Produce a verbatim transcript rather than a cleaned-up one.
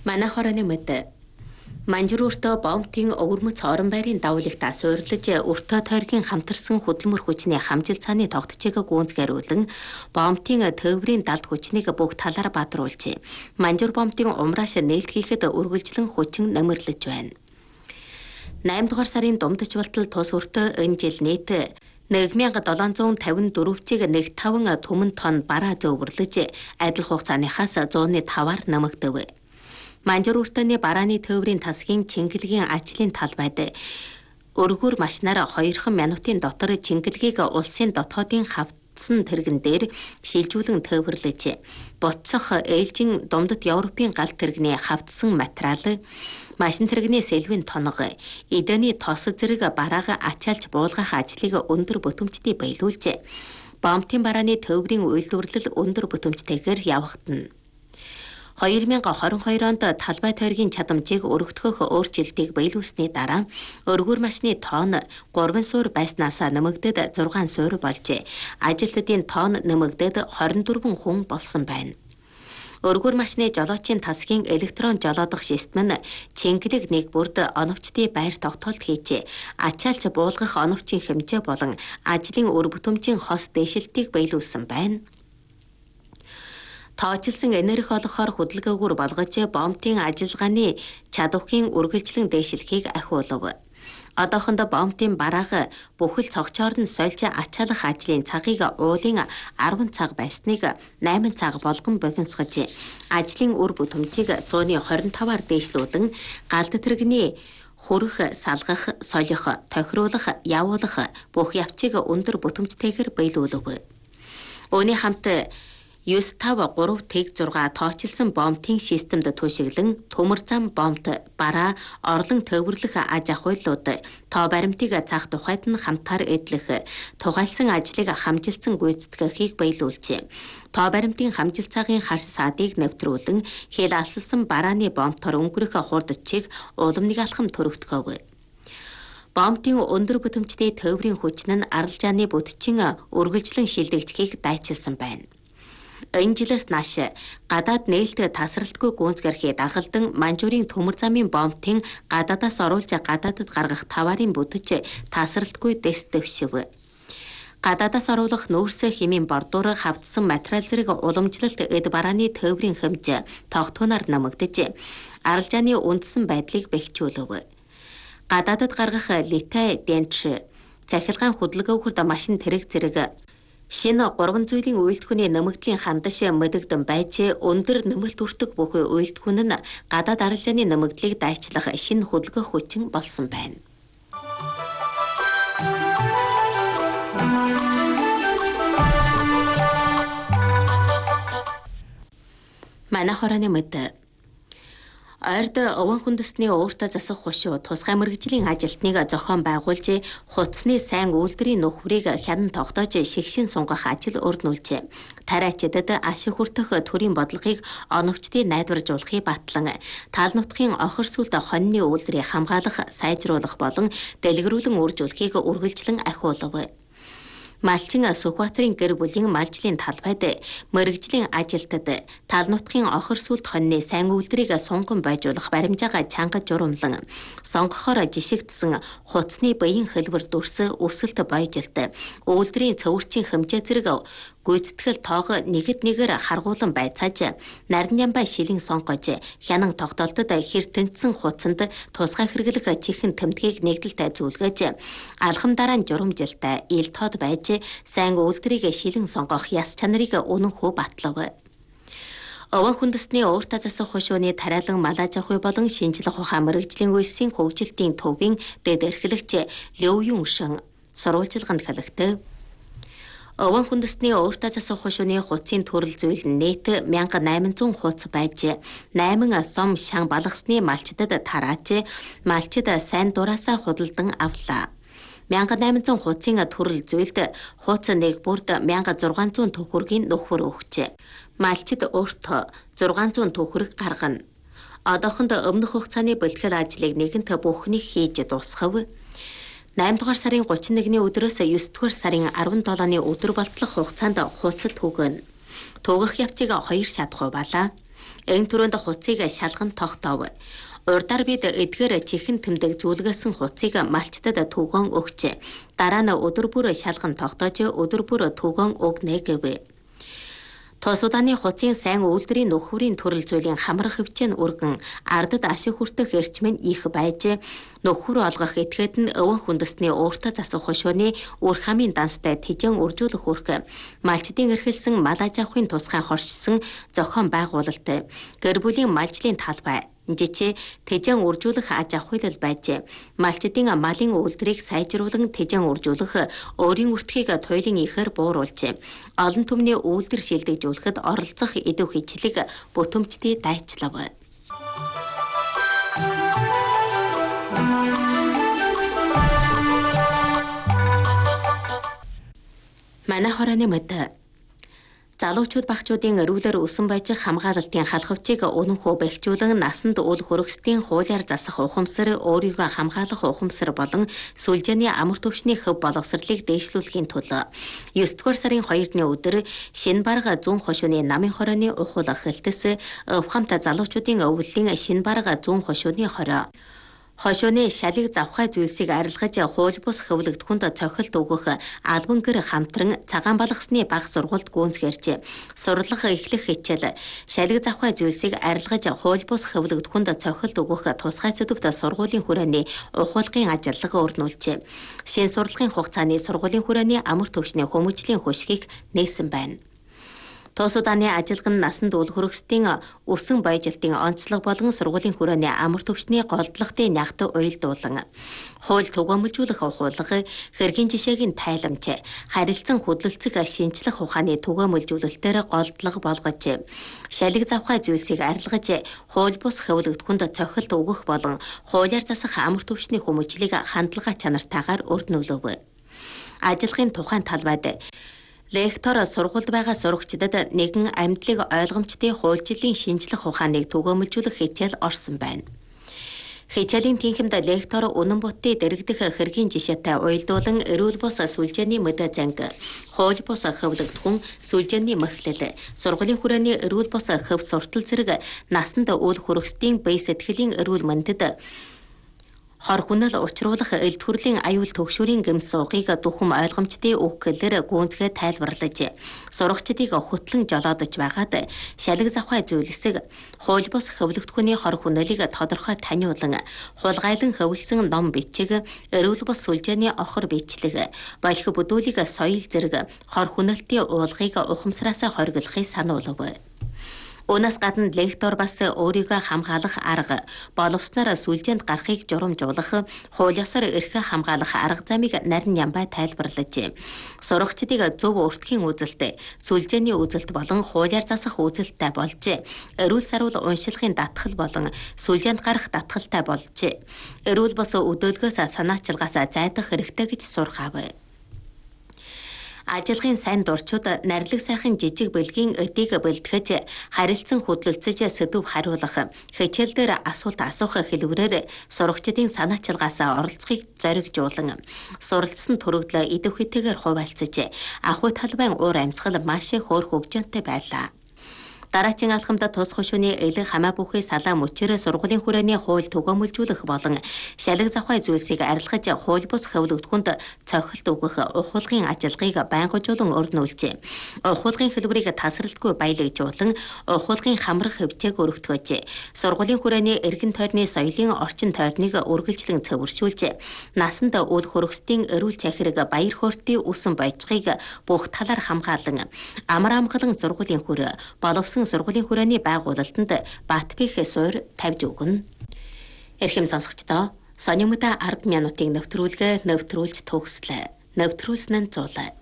Манай хорооны мэд Манжууртаа бомтын өвөрмөц орон байрын давуулагтаа суйрлаж өртөө тойргийн хамтарсан хөдөлмөр хүчний хамжил цааны тогтчийг гүнзгээрүүлэн бомтын төврийн далд хүчнийг бүх талаар бадруулжээ. Манжуур бомтын умрааш нээлтгийхэд үргэлжлэн хүчин нэмэрлэж байна. найман дугаар сарын дундаж болтол тус өртөө энэ жил нийт нэг мянга долоон зуун тавин дөрвөцийг нэг таван түмэн тонн бараа зөөвөрлөж адил хугацааныхаас зууны таваар нэмэгдэв. Манжуур өртөөний барааны төврийн тасгийн чингэлгийн ажлын талбайд өргөр машинаар хоёрхан минутын дотор чингэлгийг улсын дотоодын хавцсан тэргэн дээр шилжүүлэн төвөрлөж буцах ээлжин дундад Европын галт тэрэгний хавцсан материал машин тэрэгний сэлвийн тонго эдэний тос зэрэг бараага ачаалж буулгах ажлыг өндөр бүтэмжтэй биелүүлж бомтын барааны төврийн үйлдвэрлэл өндөр бүтэмжтэйгээр явагдана. хоёр мянга хорин хоёр онд талбай тойргийн чадамжийг өргөдгөх өөрчлөлтийг биелүүлсний дараа өргөр машины тоон гурван суур байснаас нэмэгдээд зургаан суур болжээ. Ажилтнуудын тоон нэмэгдээд хорин дөрвөн хүн болсон байна. Өргөр машины жолоочийн тасгийн электрон жолоодох систем нь чингэлэг нэг бүрд оновчдын байр тогтоолт хийж ачаалж буулгах оновчийн хэмжээ болон ажлын өр бүтэмжийн хос дэшилтийг биелүүлсэн байна. Тоочилсан энерги олгохоор хөдөлгөөгөр болгож бомтын ажиллагааны чадварын үргэлжлэн дээшлэхийг ахиулав. Одоохондоо бомтын бараага бүхэл цогцоор нь сольж ачаалах ажлын цагийг уулын арван цаг байсныг найман цаг болгон богиносгож ажлын үр бүтэмжийг зууны хорин таваар дээшлүүлэн галт тэрэгний хөрөх, салгах, солих, тохируулах, явуулах бүх явцыг өндөр бүтэмжтэйгээр биелүүлв. Үүний хамт девять три тэг зурга тоочилсан бомтын системд түшиглэн төмөр зам бомт бараа орлон төвөрлөх аж ахуйлууд тоо баримтыг заах тухайд нь хамтаар эдлэх тугайлсан ажлыг хамжилсан гүйцэтгэхийг биелүүлжээ. Тоо баримтын хамжил цагын харс саадыг нэвтрүүлэн хэл алсалсан барааны бомтоор өнгөрөх хурдчийг уламжлах алхам төрөгдгөв. Бомтын өндөр бүтэмжтэй төврийн хүчин нь аралжааны бүтчин үргэлжлэн шилдэгдэхийг дайчилсан байна. Энэ жилээс нааш гадаад нээлттэй тасралтгүй гүнзгэрхий дагалдан Манжуурын төмөр замын бомтын гадаадаас оруулж гадаадд гаргах таварын бүтэж тасралтгүй дэс дэвшив. Гадаадаас оруулах нөөцөө хэмээн бордуур хавдсан материал зэрэг уламжлалт эд барааны төврийн хэмжээ тогтвоноор нэмэгдэж аралжааны үндсэн байдлыг бэхжүүлв. Гадаадд гаргах литай денч цахилгаан хөдөлгөөгөрд машин тэрэг зэрэг шинэ гурван зүйлийн үйлдвэрийн нэмэгдлийн хандаш мэдэгдэн байж өндөр нэмэлт өртөг бүх үйлдвэр нь гадаад арилжааны нэмэгдлийг дайчлах шинэ хөдөлгөөх хүчин болсон байна. Манай хорооны мэд Ойрд овон хүндэсний ууртаа засах хушуу тусгай мэргэжлийн ажилтныг зохион байгуулж хуцсны сайн үйлдвэрийн нөхрийг хянан тогтоож шигшин сунгах ажил өрнүүлжээ. Тариачдад ашиг хүртэх төрийн бодлогыг оновчдын найдваржуулахыг батлан тал нутгийн охир сүлд хоньны үйлдвэрийг хамгаалах, сайжруулах болон дэлгэрүүлэн үржүүлэхийг үргэлжлэн ахиулав. Малчин Сүхбаатарын гэр бүлийн малжлын талбайд мэргэжлийн ажилтад тал нутгийн охир сүлд хоньны сайн үйлдвэрийг сунган байжуулах баримжаагаа чангаж журамлан сонгохоор жишигдсэн хуцсны баян хэлбэр дүрс өсөлт баяжилт үйлдвэрийн цөвөрчийн хэмжээ зэрэг гүйцэтгэл тоого нэгэд нэгээр харгуулан байцааж нарийн ямбай шилэн сонгож хянан тогтоолтод хэр тэнцсэн хуцанд тусгай хэрэглэх чихэн тэмдгийг нэгдэлтэй зүйлгээж алхам дараа нь журамжилтай ил тод байж сайн үйлдвэрийг шилэн сонгох яс чанарыг үнэнхүү батлав. Овон хүндэсний ууртаа засах хушууны тариалан малаж ахуй болон шинжлэх ухаан мэргэжлийн үйлсийн хөгжилтийн төвийн дэд эрхлэгч Лёв Юншин сурвалжилганд хэлэхдээ овон хүндэсний ууртаа засах хушууны хуцсын төрөл зүйл нь нийт one thousand eight hundred хуц байж найман сом шан балгасны малчдад тарааж малчд сайн дураасаа худалдан авлаа. one thousand eight hundred хуцын төрөл зүйлд хуц нэг бүрд one thousand six hundred төгрөгийн нөхөр өгчээ. Малчд өөртөө six hundred төгрөг гаргана. Одоохонд өмнөх хугацааны бэлтгэл ажлыг нэгэнт бүхнийг хийж дуусгав. найман дугаар сарын thirty-one-ны өдрөөс nine дугаар сарын seventeen-ны өдөр болтлох хугацаанд хуцад түгэн. Түгэх явцыг хоёр шат хуваалаа. Энэ түрүүнд хуцыг шалган тогтоов. Урдаар бид эдгээр чихэн тэмдэг зүйлгээсэн хуцыг малчтад түгэн өгч. Дараа нь өдөр бүр шалган тогтоож өдөр бүр түгэн өгнэ гэв. Тус удааны хуцын сайн үйлдвэрийн нөхөрийн төрөл зүйлийн хамрах хөвчэн өргөн ардад ашиг хүртэх эрчим нь их байж нөхөр олгох этгээд нь өвөн хүндэсний ууртаа засах хошооны үр хамын данстай тэжэн үржүүлэх үрх малчдын эрхэлсэн мал аж ахуйн тусгай хоршсон зохион байгуулалт гэр бүлийн малжлын талбай жичээ тэжэн үржүүлэх аж ахуйлал байж малчдын малын үйлдвэрийг сайжруулан тэжэн үржүүлэх өөрийн үртгийг туйлын ихээр бууруулж олон түмний үйлдвэр шилдэгжүүлэхэд оролцох идэв хичлэг бүтэмжтэй дайчлав. Манай хорооны мэд залуучууд багчуудын эрүүлэр өсөн байж хамгаалалтын халхавчийг өнөнхөө бэхжүүлэн насанд үл хөрөксдийн хуулиар засах ухамсар өөрийгөө хамгаалах ухамсар болон сүлжээний амар төвшний хөв боловсролыг дээшлүүлэхийн төлөө девять дугаар сарын хоёрны өдөр шинэ барга зүүн хошууны намын хорооны ухуулах хэлтэс өвхамт залуучуудын өвлөлийн шинэ барга зүүн хошууны хороо хошууны шалыг завхай зүйлсийг арилгаж хууль бус хөвлөгдөхөнд цохилт өгөх албан гэр хамтран цагаан балгасны баг сургуульд гүйцгэрч сурлах эхлэх хичээл шалыг завхай зүйлсийг арилгаж хууль бус хөвлөгдөхөнд цохилт өгөх тусгай сэдвт сургуулийн хүрээний ухуулгын ажиллагаа өрнүүлж шинэ сурлагын хугацааны сургуулийн хүрээний амар төвшний хүмүүжлийн хөшгийг нээсэн байна. Тус удааны ажилган насанд үл хөрөксдийн өсөн баяжилтын онцлог болон сургуулийн хүрээний амар төвчний голдлогын нягт уйлдуулан хууль түгээмжүүлэх ухуулга хэргийн жишээгийн тайламж харилцан хөдөлцөх шинжлэх ухааны түгээмжүүлэлтээр голдлого болгож шалиг завхай зүйлсийг арилгаж хууль бус хөвлөгдөхөнд цохилт өгөх болон хуулиар засах амар төвчний хүмүүжлийг хандлага чанартайгаар өрнүүлв. Ажилгын тухайн талбайд лектор сургуульд байгаа сурагчдад нэгэн амьдлыг ойлгомжтой хуульчлалын шинжлэх ухааныг түгээмжүүлэх хичээл орсон байна. Хичээлийн тэнхимд лектор үнэн бутыг дэрэгдэх хэргийн жишээтэй уйлдуулан эрүүл бус сүлжээний мэдээ занг, хууль бус хөвлөгдөхүн сүлжээний мэхлэл, сургуулийн хүрээний эрүүл бус хөв суртал зэрэг насанд үл хөрөксдийн бие сэтгэлийн эрүүл мэндэд хор хүнэл учруулах эл төрлийн аюул төгшүүрийн гэмс суугыг духам ойлгомжтой өгөхлөөр гүнзгээ тайлбарлаж сурагчдыг хөтлөн жолоодож байгаад шалиг завхай зүйлсэг хууль бус хөвлөгдөхөний хор хүнэлийг тодорхой таниулан хулгайлан хөвлөсөн ном бичиг эрүүл бус сүлжээний охор бичлэг болох бүдүүлэг соёл зэрэг хор хүнэлтийн уулгыг ухамсараасаа хоригдлохыг сануулв. Өнөөс гадна лектор бас өөрийгөө хамгаалах арга, боловсноор сүлжээнд гарахыг журамжуулах, хууль ёсоор эрхээ хамгаалах арга замыг нарийн ямбай тайлбарлаж, сурагчдыг зөв өртгийн үзэлт, сүлжээний үзэлт болон хуулиар засах үзэлттэй болж, эрүүл саруул уншилгын татгал болон сүлжээнд гарах татгалтай болж, эрүүл бос өдөөлгөөс санаачилгаас зайдах хэрэгтэй гэж сургаав. Ажилгын сайн дурчууд нарилэг сайхан жижиг бэлгийн өдийг бэлтгэж харилцан хөдлөлцөж сэдв хариулах хичээл дээр асуулт асуух хэлбэрээр сурагчдын санаачилгаасаа оролцохыг зоригжуулан суралцсан төрөгдлөө идэвхтэйгээр хуваалцаж ахуй талбайн уур амьсгал маш хөөр хөгжөөнтэй байлаа. Дараагийн алхамд тус хошууны элэг хамаа бүхий салаа мөчрөө сургуулийн хүрээний хууль түгээмжүүлэх болон шалиг завхай зүйлсийг арилгаж хууль бус хөвлөгдөхөнд цохилт өгөх ухуулгын ажиллагааг байнгажуулан өрнүүлж, ухуулгын хэлбэрийг тасралтгүй баялагжуулан ухуулгын хамрах хөвчээг өргөтгөж, сургуулийн хүрээний эргэн тойрны соёлын орчин тойрныг үргэлжлэн цэвэршүүлж, насанд үл хөрөксдийн эрүүл чахирэг баяр хөөртийн үсэн бойцгыг бүх талаар хамгаалан амар амгалан сургуулийн хүрээ боловсон сургуулийн хүрээний байгуулалтанд бат бих суур тавьж өгнө. Эрхэм сонсогчдоо, сонин мэдээ ард минутыг нэвтрүүлгээ нэвтрүүлж төгслөө. Нэвтрүүлсэн нь зулаа.